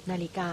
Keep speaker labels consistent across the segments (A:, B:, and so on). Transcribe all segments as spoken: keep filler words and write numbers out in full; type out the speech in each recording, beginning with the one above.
A: นาฬิกา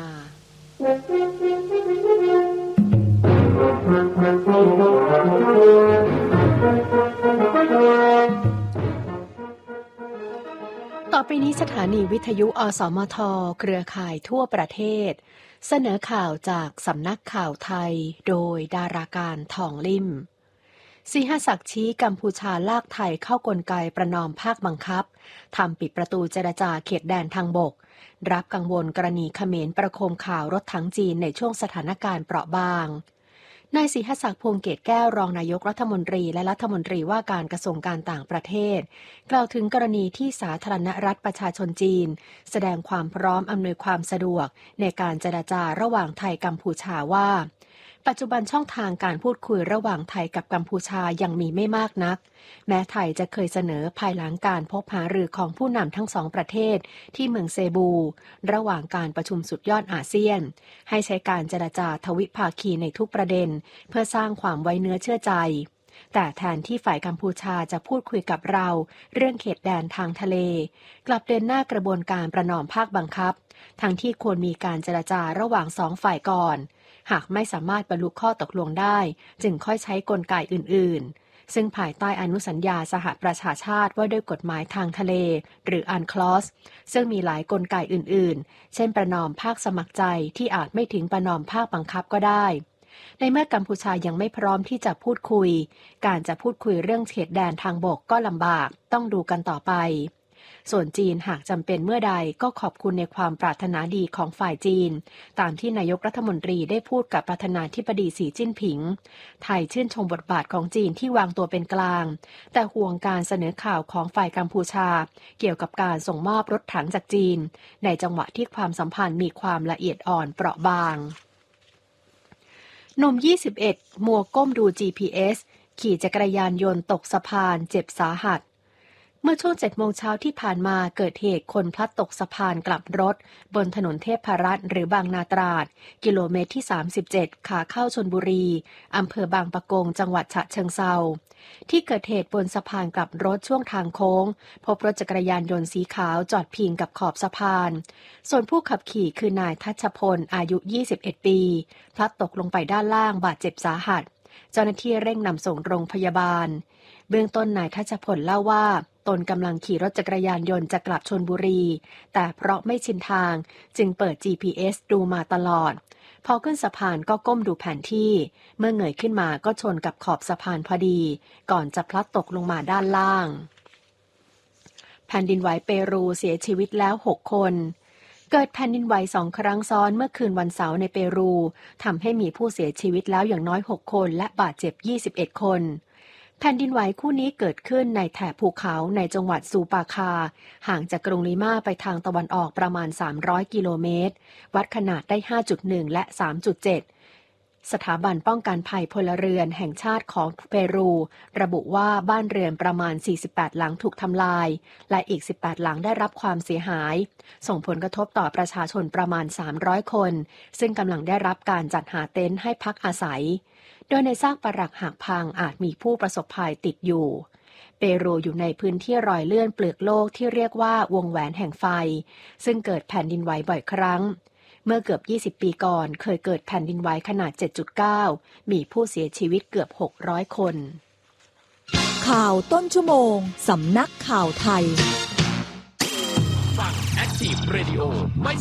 A: ต่อไปนี้สถานีวิทยุอสมทเครือข่ายทั่วประเทศเสนอข่าวจากสำนักข่าวไทยโดยดาราการทองลิ่มสิหศักดิ์ชี้กัมพูชาลากไทยเข้ากลไกประนอมภาคบังคับทำปิดประตูเจรจาเขตแดนทางบกรับกังวลกรณีเขมรประโคมข่าวรถถังจีนในช่วงสถานการณ์เปราะบางนายสิหศักดิ์พวงเกตแก้วรองนายกรัฐมนตรีและรัฐมนตรีว่าการกระทรวงการต่างประเทศกล่าวถึงกรณีที่สาธารณรัฐประชาชนจีนแสดงความพร้อมอำนวยความสะดวกในการเจรจาระหว่างไทยกัมพูชาว่าปัจจุบันช่องทางการพูดคุยระหว่างไทยกับกัมพูชายังมีไม่มากนักแม้ไทยจะเคยเสนอภายหลังการพบหารือของผู้นำทั้งสองประเทศที่เมืองเซบูระหว่างการประชุมสุดยอดอาเซียนให้ใช้การเจรจาทวิภาคีในทุกประเด็นเพื่อสร้างความไว้เนื้อเชื่อใจแต่แทนที่ฝ่ายกัมพูชาจะพูดคุยกับเราเรื่องเขตแดนทางทะเลกลับเดินหน้ากระบวนการประนอมภาคบังคับทั้งที่ควรมีการเจรจาระหว่างสองฝ่ายก่อนหากไม่สามารถบรรลุข้อตกลงได้จึงค่อยใช้กลไกอื่นๆซึ่งภายใต้อนุสัญญาสหประชาชาติว่าด้วยกฎหมายทางทะเลหรือ อันคลอส ซึ่งมีหลายกลไกอื่นๆเช่นประนอมภาคสมัครใจที่อาจไม่ถึงประนอมภาคบังคับก็ได้ในเมื่อกัมพูชายังไม่พร้อมที่จะพูดคุยการจะพูดคุยเรื่องเขตแดนทางบกก็ลำบากต้องดูกันต่อไปส่วนจีนหากจำเป็นเมื่อใดก็ขอบคุณในความปรารถนาดีของฝ่ายจีนตามที่นายกรัฐมนตรีได้พูดกับประธานาธิบดีสีจิ้นผิงไทยชื่นชมบทบาทของจีนที่วางตัวเป็นกลางแต่ห่วงการเสนอข่าวของฝ่ายกัมพูชาเกี่ยวกับการส่งมอบรถถังจากจีนในจังหวะที่ความสัมพันธ์มีความละเอียดอ่อนเปราะบางหนุ่มยี่สิบเอ็ดมัวก้มดู จี พี เอส ขี่จักรยานยนต์ตกสะพานเจ็บสาหัสเมื่อช่วงเจ็ดโมงเช้าที่ผ่านมาเกิดเหตุคนพลัดตกสะพานกลับรถบนถนนเทพรัตน์หรือบางนาตราดกิโลเมตรที่สามสิบเจ็ดขาเข้าชลบุรีอำเภอบางปะกงจังหวัดฉะเชิงเทราที่เกิดเหตุบนสะพานกลับรถช่วงทางโค้งพบรถจักรยานยนต์สีขาวจอดพิงกับขอบสะพานส่วนผู้ขับขี่คือนายทัชพลอายุยี่สิบเอ็ดปีพลัดตกลงไปด้านล่างบาดเจ็บสาหัสเจ้าหน้าที่เร่งนำส่งโรงพยาบาลเบื้องต้นนายทัชพลเล่าว่าตนกำลังขี่รถจักรยานยนต์จะกลับชลบุรีแต่เพราะไม่ชินทางจึงเปิด จี พี เอส ดูมาตลอดพอขึ้นสะพานก็ก้มดูแผนที่เมื่อเงยขึ้นมาก็ชนกับขอบสะพานพอดีก่อนจะพลัดตกลงมาด้านล่างแผ่นดินไหวเปรูเสียชีวิตแล้วหกคนเกิดแผ่นดินไหวสองครั้งซ้อนเมื่อคืนวันเสาร์ในเปรูทำให้มีผู้เสียชีวิตแล้วอย่างน้อยหกคนและบาดเจ็บยี่สิบเอ็ดคนแผ่นดินไหวคู่นี้เกิดขึ้นในแถบภูเขาในจังหวัดซูปาคาห่างจากกรุงลิมาไปทางตะวันออกประมาณสามร้อยกิโลเมตรวัดขนาดได้ ห้าจุดหนึ่ง และ สามจุดเจ็ด สถาบันป้องกันภัยพลเรือนแห่งชาติของเปรูระบุว่าบ้านเรือนประมาณสี่สิบแปดหลังถูกทำลายและอีกสิบแปดหลังได้รับความเสียหายส่งผลกระทบต่อประชาชนประมาณสามร้อยคนซึ่งกำลังได้รับการจัดหาเต็นท์ให้พักอาศัยโดยในซากปรักหักพังอาจมีผู้ประสบภัยติดอยู่เปรูอยู่ในพื้นที่รอยเลื่อนเปลือกโลกที่เรียกว่าวงแหวนแห่งไฟซึ่งเกิดแผ่นดินไหวบ่อยครั้งเมื่อเกือบยี่สิบปีก่อนเคยเกิดแผ่นดินไหวขนาด เจ็ดจุดเก้า มีผู้เสียชีวิตเกือบหกร้อยคน
B: ข่าวต้นชั่วโมงสำนักข่าวไทย
C: ฟัง Active Radio